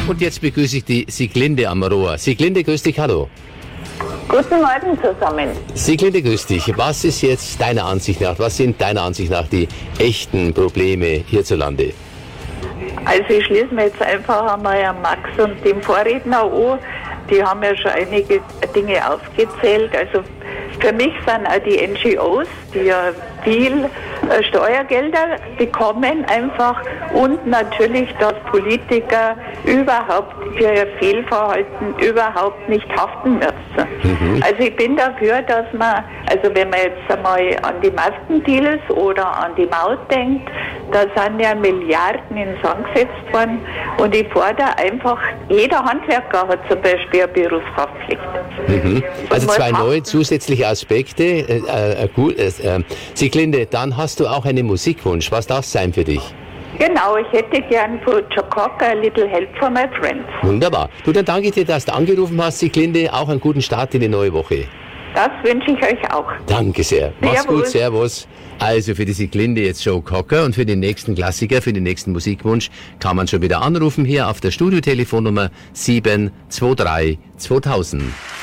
Und jetzt begrüße ich die Sieglinde am Rohr. Sieglinde, grüß dich, hallo. Guten Morgen zusammen. Sieglinde, grüß dich. Was ist jetzt deiner Ansicht nach, was sind deiner Ansicht nach die echten Probleme hierzulande? Also ich schließe mir jetzt einfach einmal an Max und dem Vorredner an. Die haben ja schon einige Dinge aufgezählt. Also für mich sind auch die NGOs, die ja viel Steuergelder bekommen einfach, und natürlich, dass Politiker überhaupt für ihr Fehlverhalten überhaupt nicht haften müssen. Also ich bin dafür, dass man, also wenn man jetzt einmal an die Maskendeals oder an die Maut denkt, da sind ja Milliarden ins Sand gesetzt worden, und ich fordere einfach, jeder Handwerker hat zum Beispiel eine Berufshaftpflicht. Also zwei neue zusätzliche Aspekte. Sieglinde, dann hast du auch einen Musikwunsch. Was darf es sein für dich? Genau, ich hätte gern von Joe Cocker A Little Help for My Friends. Wunderbar. Du, dann danke ich dir, dass du angerufen hast, Sieglinde. Auch einen guten Start in die neue Woche. Das wünsche ich euch auch. Danke sehr. Mach's gut, servus. Also für die Sieglinde jetzt Joe Cocker, und für den nächsten Klassiker, für den nächsten Musikwunsch kann man schon wieder anrufen hier auf der Studiotelefonnummer 723 2000.